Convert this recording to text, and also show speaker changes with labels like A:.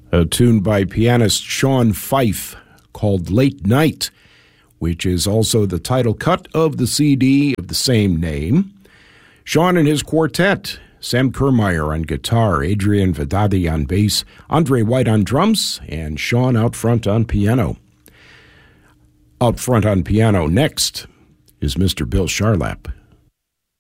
A: A tune by pianist Sean Fife called Late Night, which is also the title cut of the CD of the same name. Sean and his quartet, Sam Kermeyer on guitar, Adrian Vedadi on bass, Andre White on drums, and Sean out front on piano. Out front on piano next is Mr. Bill Charlap.